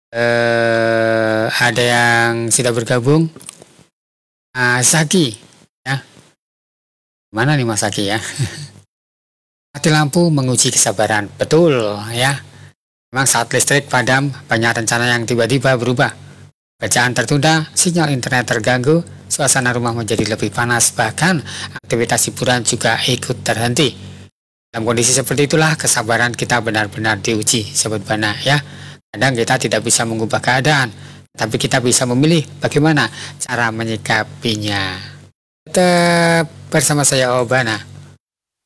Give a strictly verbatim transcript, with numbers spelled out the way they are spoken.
eh, ada yang sudah bergabung. Mas Zaki, ya. Mana nih Mas Zaki ya? Mati lampu menguji kesabaran. Betul ya. Memang saat listrik padam, banyak rencana yang tiba-tiba berubah. Bacaan tertunda, sinyal internet terganggu, suasana rumah menjadi lebih panas, bahkan aktivitas hiburan juga ikut terhenti. Dalam kondisi seperti itulah kesabaran kita benar-benar diuji, Sobat Bana ya. Kadang kita tidak bisa mengubah keadaan, tapi kita bisa memilih bagaimana cara menyikapinya. Tetap bersama saya Obana.